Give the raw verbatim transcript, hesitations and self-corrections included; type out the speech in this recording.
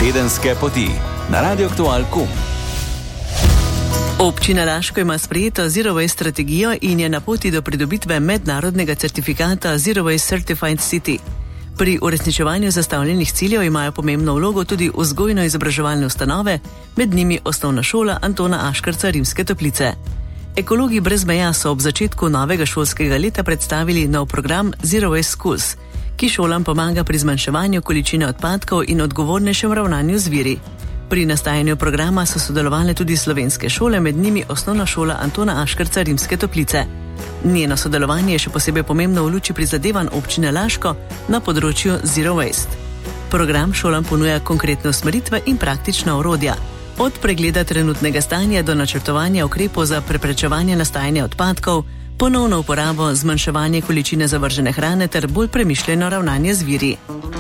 Tedenske poti na Radio Aktual pika com. Občina Laško ima sprejeto Zero Waste strategijo in je na poti do pridobitve mednarodnega certifikata Zero Waste Certified City. Pri uresničevanju zastavljenih ciljev imajo pomembno vlogo tudi vzgojno-izobraževalne ustanove, med njimi osnovna šola Antona Aškerca Rimske Toplice. Ekologi brez meja so ob začetku novega šolskega leta predstavili nov program Zero Waste Schools, ki šolam pomaga pri zmanjševanju količine odpadkov in odgovornejšem ravnanju z viri. Pri nastajanju programa so sodelovale tudi slovenske šole, med njimi osnovna šola Antona Aškerca Rimske Toplice. Njeno sodelovanje je še posebej pomembno v luči prizadevanj občine Laško na področju Zero Waste. Program šolam ponuja konkretne usmeritve in praktična orodja, od pregleda trenutnega stanja do načrtovanja ukrepov za preprečevanje nastajanja odpadkov, ponovno uporabo, zmanjševanje količine zavržene hrane ter bolj premišljeno ravnanje z viri.